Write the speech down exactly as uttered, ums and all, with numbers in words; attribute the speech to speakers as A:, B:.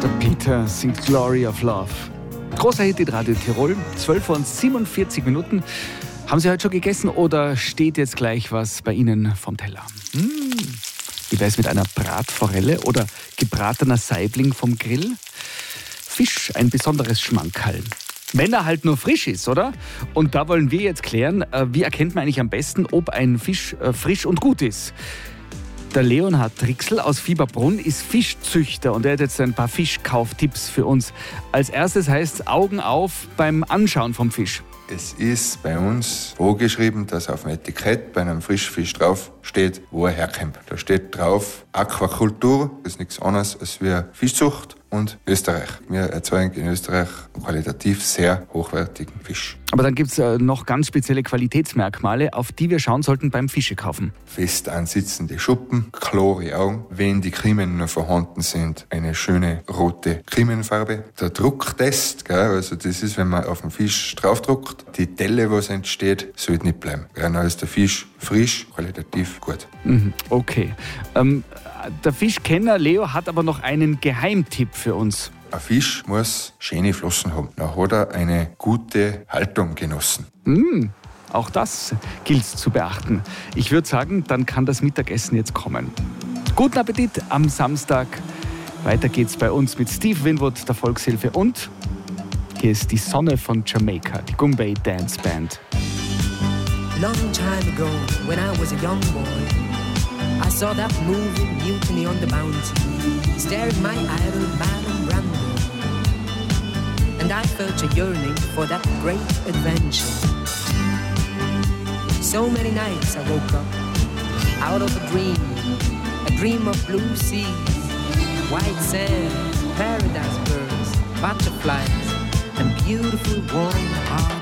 A: Der Peter singt Glory of Love. Großer Hit in Radio Tirol, zwölf Uhr und siebenundvierzig Minuten. Haben Sie heute schon gegessen oder steht jetzt gleich was bei Ihnen vom Teller? Hm. Wie wäre es mit einer Bratforelle oder gebratener Saibling vom Grill? Fisch, ein besonderes Schmankerl. Wenn er halt nur frisch ist, oder? Und da wollen wir jetzt klären, wie erkennt man eigentlich am besten, ob ein Fisch frisch und gut ist? Der Leonhard Trixl aus Fieberbrunn ist Fischzüchter und er hat jetzt ein paar Fischkauftipps für uns. Als erstes heißt es Augen auf beim Anschauen vom Fisch.
B: Es ist bei uns vorgeschrieben, dass auf dem Etikett bei einem Frischfisch drauf steht, wo er herkommt. Da steht drauf Aquakultur, das ist nichts anderes als wie Fischzucht und Österreich. Wir erzeugen in Österreich qualitativ sehr hochwertigen Fisch.
A: Aber dann gibt es äh, noch ganz spezielle Qualitätsmerkmale, auf die wir schauen sollten beim Fischekaufen.
B: Fest ansitzende Schuppen, klare Augen, wenn die Kiemen noch vorhanden sind, eine schöne rote Kiemenfarbe. Der Drucktest, gell, also das ist, wenn man auf den Fisch draufdruckt, die Delle, was entsteht, sollte nicht bleiben. Dann ist der Fisch frisch, qualitativ gut.
A: Mhm, okay. Ähm, der Fischkenner Leo hat aber noch einen Geheimtipp für uns.
B: Ein Fisch muss schöne Flossen haben. Dann hat er eine gute Haltung genossen.
A: Mm, auch das gilt zu beachten. Ich würde sagen, dann kann das Mittagessen jetzt kommen. Guten Appetit am Samstag. Weiter geht's bei uns mit Steve Winwood, der Volkshilfe. Und hier ist die Sonne von Jamaika, die Goombay Dance Band.
C: Long time ago, when I was a young boy, I saw that movie, Mutiny on the Bounty, staring my idol, Marlon Brando. And I felt a yearning for that great adventure. So many nights I woke up out of a dream, a dream of blue seas, white sand, paradise birds, butterflies, and beautiful warm hearts.